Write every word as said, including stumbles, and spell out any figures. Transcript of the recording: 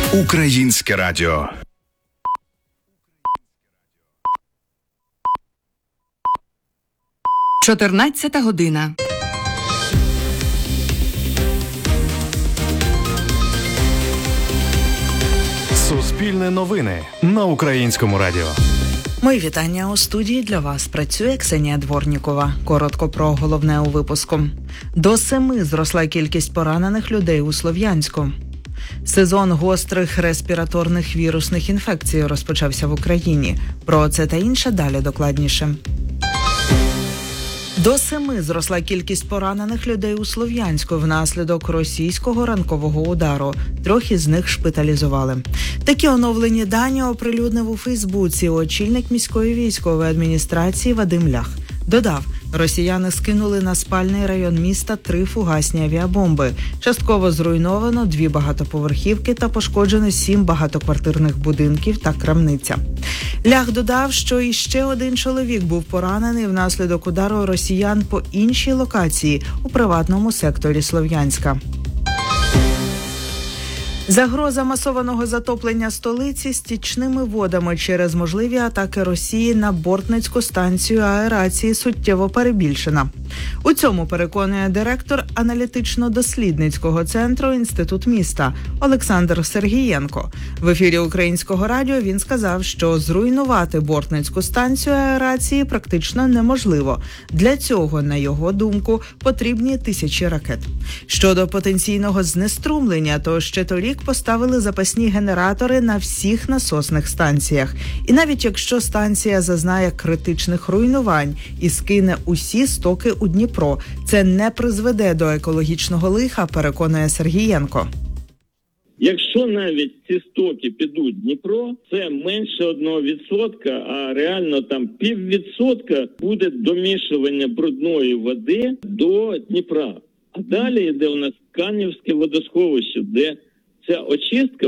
Українське радіо. чотирнадцята година. Суспільне новини на Українському радіо. Мої вітання. У студії для вас працює Ксенія Дворнікова. Коротко про головне у випуску. До семи зросла кількість поранених людей у Слов'янську. Сезон гострих респіраторних вірусних інфекцій розпочався в Україні. Про це та інше далі докладніше. До семи зросла кількість поранених людей у Слов'янську внаслідок російського ранкового удару. Трьох із них шпиталізували. Такі оновлені дані оприлюднив у Фейсбуці очільник міської військової адміністрації Вадим Лях. Додав, росіяни скинули на спальний район міста три фугасні авіабомби. Частково зруйновано дві багатоповерхівки та пошкоджено сім багатоквартирних будинків та крамниця. Лях додав, що іще один чоловік був поранений внаслідок удару росіян по іншій локації у приватному секторі Слов'янська. Загроза масованого затоплення столиці стічними водами через можливі атаки Росії на Бортницьку станцію аерації суттєво перебільшена. У цьому переконує директор аналітично-дослідницького центру «Інститут міста» Олександр Сергієнко. В ефірі Українського радіо він сказав, що зруйнувати Бортницьку станцію аерації практично неможливо. Для цього, на його думку, потрібні тисячі ракет. Щодо потенційного знеструмлення, то ще торік поставили запасні генератори на всіх насосних станціях. І навіть якщо станція зазнає критичних руйнувань і скине усі стоки у Дніпро, це не призведе до екологічного лиха, переконує Сергієнко. Якщо навіть ці стоки підуть в Дніпро, це менше одного відсотка, а реально там піввідсотка буде домішування брудної води до Дніпра. А далі йде у нас Канівське водосховище, де ця очистка